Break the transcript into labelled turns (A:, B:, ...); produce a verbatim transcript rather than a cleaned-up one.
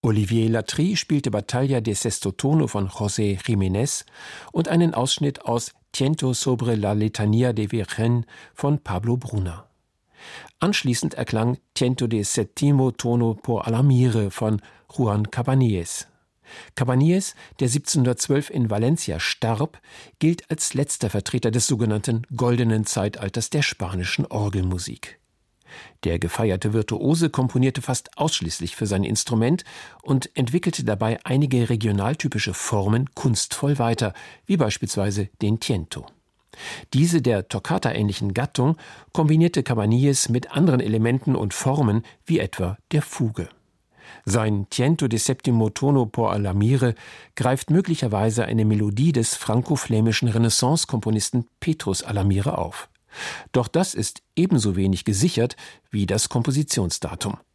A: Olivier Latry spielte Battaglia de Sesto Tono von José Jiménez und einen Ausschnitt aus Tiento sobre la Letanía de Virgen von Pablo Bruna. Anschließend erklang Tiento de Sétimo Tono por Alamire von Juan Cabanilles. Cabanilles, der siebzehnhundertzwölf in Valencia starb, gilt als letzter Vertreter des sogenannten Goldenen Zeitalters der spanischen Orgelmusik. Der gefeierte Virtuose komponierte fast ausschließlich für sein Instrument und entwickelte dabei einige regionaltypische Formen kunstvoll weiter, wie beispielsweise den Tiento. Diese der Toccata-ähnlichen Gattung kombinierte Cabanilles mit anderen Elementen und Formen, wie etwa der Fuge. Sein Tiento de Sétimo Tono por Alamire greift möglicherweise eine Melodie des franco-flämischen Renaissance-Komponisten Petrus Alamire auf. Doch das ist ebenso wenig gesichert wie das Kompositionsdatum.